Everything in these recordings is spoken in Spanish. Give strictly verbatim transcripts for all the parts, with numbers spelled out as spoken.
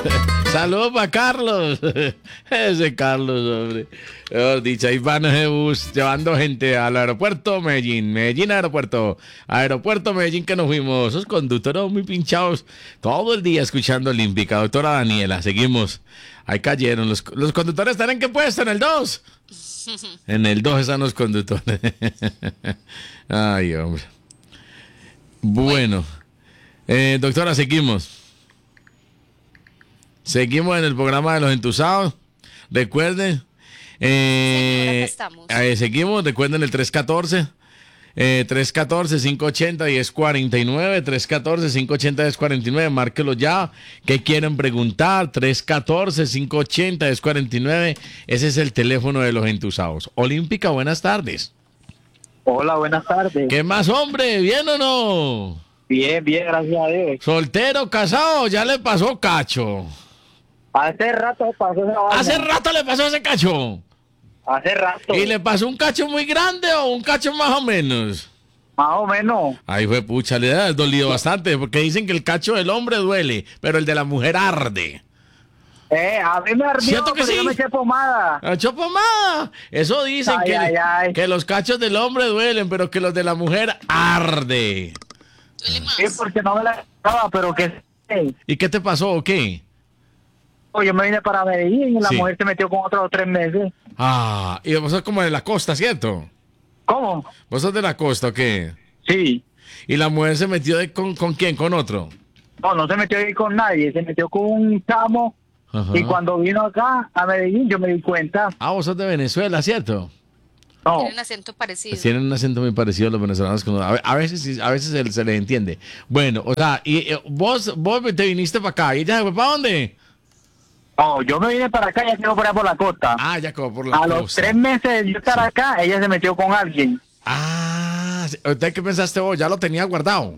Saludos para Carlos. Ese Carlos, hombre. Mejor dicho, ahí van ese bus llevando gente al aeropuerto Medellín. Medellín, aeropuerto. Aeropuerto Medellín que nos fuimos. Esos conductores muy pinchados. Todo el día escuchando Olímpica. Doctora Daniela, seguimos. Ahí cayeron. ¿Los, los conductores están en qué puesto? ¿En el dos? En el dos están los conductores. Ay, hombre. Bueno. Eh, doctora, seguimos. Seguimos en el programa de los entusados. Recuerden. Eh, estamos. Eh, seguimos. Recuerden el tres uno cuatro. Eh, tres uno cuatro, cinco ocho cero, uno cero cuatro nueve. tres uno cuatro, cinco ocho cero, uno cero cuatro nueve. Márquelo ya. ¿Qué quieren preguntar? tres uno cuatro, cinco ocho cero, uno cero cuatro nueve. Ese es el teléfono de los entusados. Olímpica, buenas tardes. Hola, buenas tardes. ¿Qué más, hombre? ¿Bien o no? Bien, bien, gracias a Dios. ¿Soltero, casado? Ya le pasó cacho. Hace rato pasó esa vaina. Hace rato le pasó ese cacho. Hace rato. ¿Y le pasó un cacho muy grande o un cacho más o menos? Más o menos. Ahí fue pucha, le ha dolido bastante, porque dicen que el cacho del hombre duele, pero el de la mujer arde. Eh, a mí me ardió, ¿Cierto que pero sí? yo me eché pomada. ¡Cacho pomada! Eso dicen Ay, que, ay, ay. que los cachos del hombre duelen, pero que los de la mujer arde. Duele más. Sí, porque no me la estaba, pero que sí. ¿Y qué te pasó o qué? Yo me vine para Medellín y la Sí. mujer se metió con otros tres meses. Ah, y vos sos como de la costa, ¿cierto? ¿Cómo? ¿Vos sos de la costa o qué? Sí. ¿Y la mujer se metió de, con, con quién? ¿Con otro? No, no se metió ahí con nadie, se metió con un chamo. Ajá. Y cuando vino acá a Medellín yo me di cuenta. Ah, vos sos de Venezuela, ¿cierto? No, Tienen acento parecido. Tienen un acento muy parecido a los venezolanos. Con, a, ve- a veces sí, a veces se, se les entiende. Bueno, o sea, y, eh, vos, vos te viniste para acá. ¿Y ella se fue para dónde? no, yo me vine para acá y ya quedó por allá por la costa. Ah, ya como por la A los costa. tres meses de yo estar acá, ella se metió con alguien. Ah, sí. ¿Usted qué pensaste vos? ¿Ya lo tenía guardado?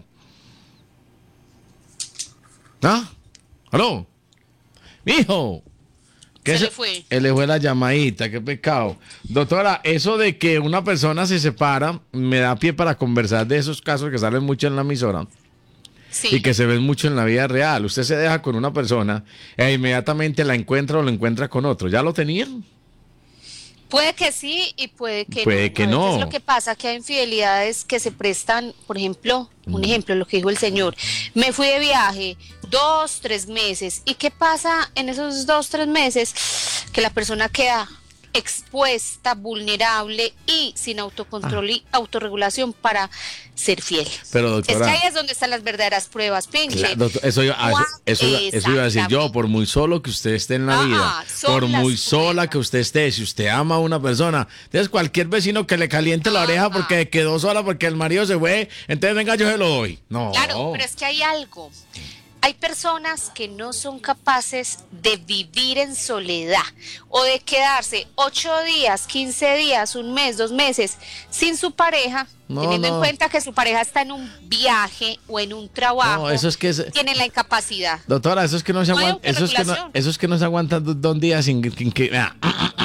¿Ah? ¿Aló? Mijo. ¿Qué Se le fue. Él le fue la llamadita, qué pecado. Doctora, eso de que una persona se separa, me da pie para conversar de esos casos que salen mucho en la emisora. Sí. Y que se ven mucho en la vida real. Usted se deja con una persona e inmediatamente la encuentra o lo encuentra con otro. ¿Ya lo tenían? Puede que sí y puede que Puede no. que A veces no. lo que pasa es que hay infidelidades que se prestan, por ejemplo, un ejemplo, lo que dijo el señor. Me fui de viaje dos, tres meses. ¿Y qué pasa en esos dos, tres meses? Que la persona queda expuesta, vulnerable y sin autocontrol y autorregulación para ser fiel. Pero, Es que doctora, ahí es donde están las verdaderas pruebas, Pinche. Claro, doctor, eso, iba, a- eso, eso iba- eso iba a decir yo, por muy solo que usted esté en la Ah, vida, son por las muy sola pruebas. que usted esté, si usted ama a una persona, entonces cualquier vecino que le caliente la oreja porque quedó sola, porque el marido se fue, entonces venga, yo se lo doy. No. Claro, pero es que hay algo. Hay personas que no son capaces de vivir en soledad o de quedarse ocho días, quince días, un mes, dos meses sin su pareja, No, teniendo no. en cuenta que su pareja está en un viaje o en un trabajo. No, eso es que es- tienen la incapacidad. Doctora, eso es que no se No hay aguanta, eso es que no, autorregulación. eso es que no se aguantan do- dos días sin, sin que... ah,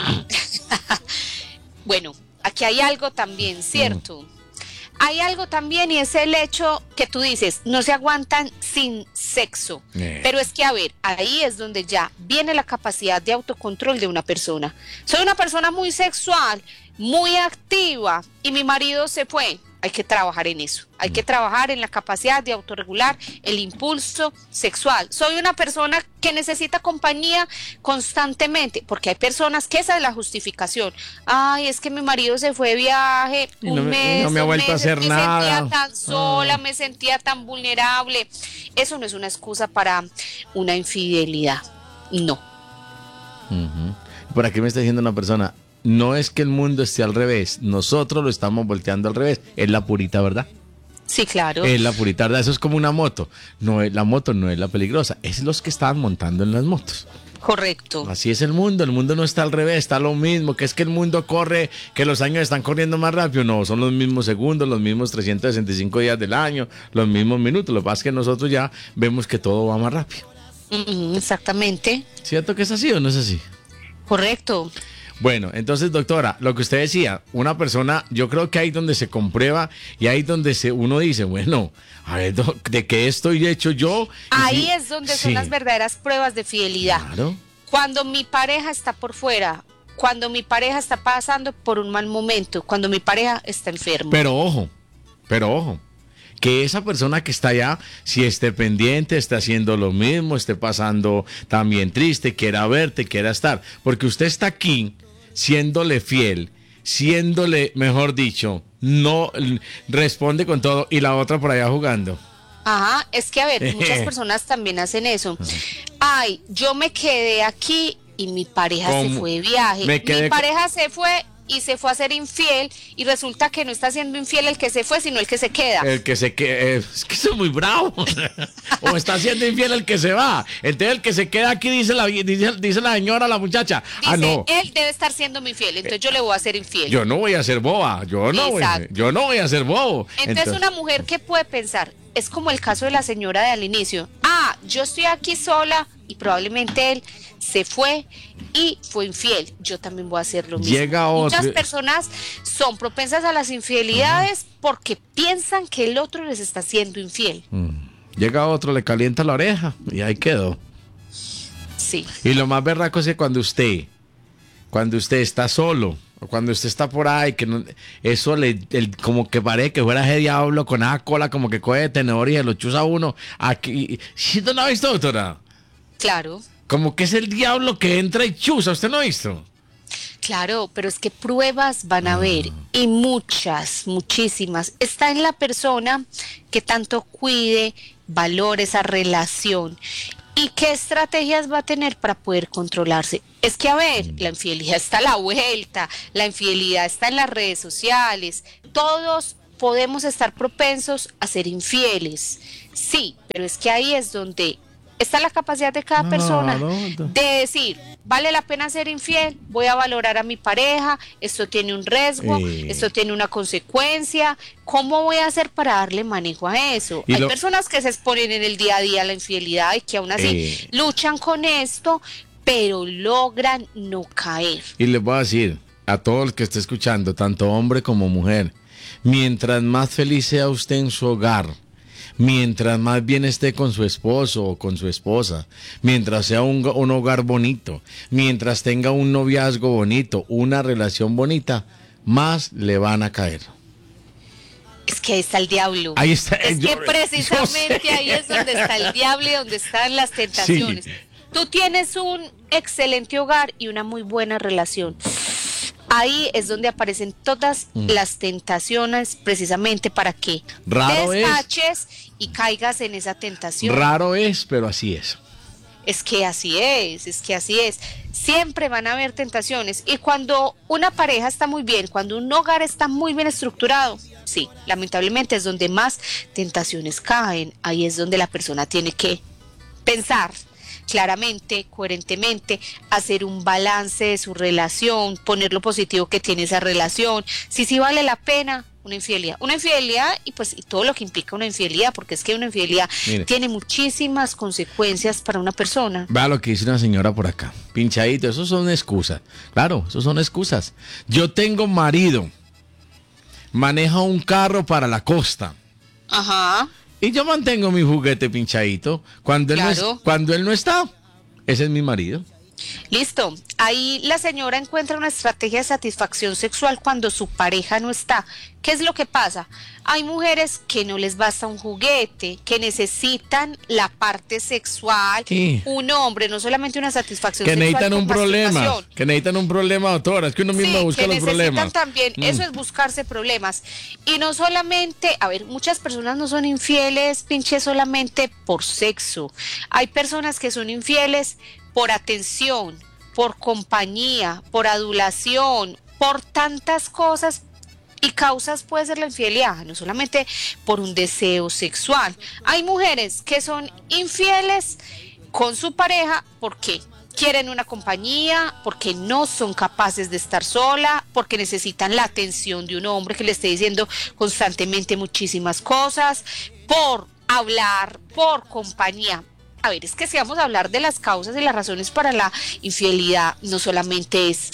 Bueno, aquí hay algo también, ¿cierto? Hay algo también y es el hecho que tú dices, no se aguantan sin sexo. Eh. Pero es que, a ver, ahí es donde ya viene la capacidad de autocontrol de una persona. Soy una persona muy sexual, muy activa y mi marido se fue. Hay que trabajar en eso. Hay que trabajar en la capacidad de autorregular el impulso sexual. Soy una persona que necesita compañía constantemente, porque hay personas que esa es la justificación. Ay, es que mi marido se fue de viaje Y un no me- mes, no me ha dos vuelto a meses, hacer me nada. sentía tan sola, Ah. me sentía tan vulnerable. Eso no es una excusa para una infidelidad. No. Ujú. Por aquí me está diciendo una persona, no es que el mundo esté al revés, nosotros lo estamos volteando al revés, es la purita verdad. Sí, claro. Es la purita verdad, eso es como una moto. No es, la moto no es la peligrosa, es los que estaban montando en las motos. Correcto. Así es el mundo, el mundo no está al revés, está lo mismo, que es que el mundo corre, que los años están corriendo más rápido, no, son los mismos segundos, los mismos trescientos sesenta y cinco días del año, los mismos minutos, lo que pasa es que nosotros ya vemos que todo va más rápido. Ujú, exactamente. ¿Cierto que es así o no es así? Correcto. Bueno, entonces, doctora, lo que usted decía, una persona, yo creo que ahí donde se comprueba y ahí donde se, uno dice, bueno, a ver, do- ¿de qué estoy hecho yo? Y Ahí sí, es donde son sí, las verdaderas pruebas de fidelidad. Claro. Cuando mi pareja está por fuera, cuando mi pareja está pasando por un mal momento, cuando mi pareja está enferma. Pero ojo, pero ojo, que esa persona que está allá, si esté pendiente, esté haciendo lo mismo, esté pasando también triste, quiera verte, quiera estar, porque usted está aquí siéndole fiel, siéndole, mejor dicho, no l- responde con todo y la otra por allá jugando. Ajá, es que a ver, muchas personas también hacen eso. Ay, yo me quedé aquí y mi pareja se ¿Cómo? fue de viaje. Me quedé Mi co- pareja se fue y se fue a ser infiel y resulta que no está siendo infiel el que se fue, sino el que se queda. El que se queda, es que soy muy bravo. O está siendo infiel el que se va. Entonces el que se queda aquí dice la, dice, dice la señora, la muchacha. Dice, Ah, no. él debe estar siendo mi infiel, entonces yo le voy a ser infiel. Yo no voy a ser boba, yo no, voy, Exacto. yo no voy a ser bobo. Entonces, una mujer que puede pensar, es como el caso de la señora de al inicio. Ah, yo estoy aquí sola y probablemente él se fue y fue infiel. Yo también voy a hacer lo mismo. Llega otro- Muchas personas son propensas a las infidelidades porque piensan que el otro les está siendo infiel. Llega otro, le calienta la oreja y ahí quedó. Sí. Y lo más berraco es que cuando usted, cuando usted está solo, o cuando usted está por ahí, que no- eso le, el- como que parece que fuera ese diablo con esa cola, como que coge de tenedor y se lo chuza a uno. Aquí, ¿sí no lo ha visto, doctora? Claro. Como que es el diablo que entra y chuza, ¿usted no ha visto? Claro, pero es que pruebas van a haber y muchas, muchísimas. Está en la persona que tanto cuide, valore esa relación y qué estrategias va a tener para poder controlarse. Es que, a ver, la infidelidad está a la vuelta, la infidelidad está en las redes sociales, todos podemos estar propensos a ser infieles. Sí, pero es que ahí es donde está la capacidad de cada No, persona no, no. de decir, vale la pena ser infiel, voy a valorar a mi pareja, esto tiene un riesgo, Eh. esto tiene una consecuencia, ¿cómo voy a hacer para darle manejo a eso? Y Hay lo- personas que se exponen en el día a día a la infidelidad y que aún así Eh. luchan con esto, pero logran no caer. Y les voy a decir a todo el que esté escuchando, tanto hombre como mujer, mientras más feliz sea usted en su hogar, mientras más bien esté con su esposo o con su esposa, mientras sea un, un hogar bonito, mientras tenga un noviazgo bonito, una relación bonita, más le van a caer. Es que ahí está el diablo. Ahí está, Es yo- que yo precisamente sé. ahí es donde está el diablo y donde están las tentaciones. Sí. Tú tienes un excelente hogar y una muy buena relación. Ahí es donde aparecen todas las tentaciones precisamente para que Mm. Raro es. despaches y caigas en esa tentación. Raro es, pero así es. Es que así es, es que así es. Siempre van a haber tentaciones. Y cuando una pareja está muy bien, cuando un hogar está muy bien estructurado, sí, lamentablemente es donde más tentaciones caen. Ahí es donde la persona tiene que pensar claramente, coherentemente, hacer un balance de su relación, poner lo positivo que tiene esa relación, si sí vale la pena una infidelidad. Una infidelidad y pues y todo lo que implica una infidelidad, porque es que una infidelidad Mire. tiene muchísimas consecuencias para una persona. Vea lo que dice una señora por acá. Pinchadito, eso son excusas. Claro, eso son excusas. Yo tengo marido, maneja un carro para la costa. Ajá. Y yo mantengo mi juguete pinchadito. Cuando él, no, Claro. es- cuando él no está, ese es mi marido. Listo. Ahí la señora encuentra una estrategia de satisfacción sexual cuando su pareja no está. ¿Qué es lo que pasa? Hay mujeres que no les basta un juguete, que necesitan la parte sexual. Sí. Un hombre, no solamente una satisfacción Que sexual. necesitan con un problema. masturbación. Que necesitan un problema, doctora. Es que uno mismo Sí, busca que los necesitan problemas. también, Mm. eso es buscarse problemas. Y no solamente, a ver, muchas personas no son infieles, pinche, solamente por sexo. Hay personas que son infieles por atención, por compañía, por adulación, por tantas cosas. Y causas puede ser la infidelidad, no solamente por un deseo sexual. Hay mujeres que son infieles con su pareja porque quieren una compañía, porque no son capaces de estar sola, porque necesitan la atención de un hombre que le esté diciendo constantemente muchísimas cosas, por hablar, por compañía. A ver, es que si vamos a hablar de las causas y las razones para la infidelidad, no solamente es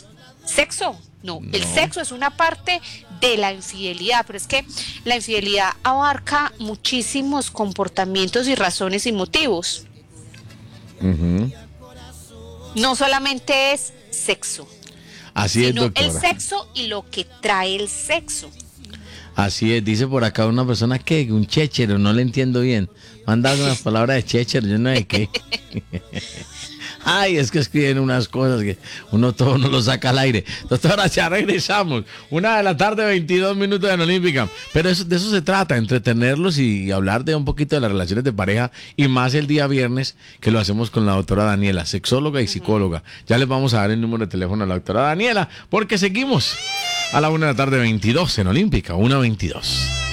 sexo. No, No. el sexo es una parte de la infidelidad, pero es que la infidelidad abarca muchísimos comportamientos y razones y motivos. Ujú. No solamente es sexo, Así es, sino el doctora. sexo y lo que trae el sexo. Así es, dice por acá una persona que un chéchero, no le entiendo bien. Manda unas palabras de chéchero, yo no sé qué. Ay, es que escriben unas cosas que uno todo no lo saca al aire. Doctora, ya regresamos. Una de la tarde, veintidós minutos en Olímpica. Pero eso, de eso se trata, entretenerlos y hablar de un poquito de las relaciones de pareja. Y más el día viernes, que lo hacemos con la doctora Daniela, sexóloga y psicóloga. Ya les vamos a dar el número de teléfono a la doctora Daniela, porque seguimos a la una de la tarde, veintidós en Olímpica, una veintidós.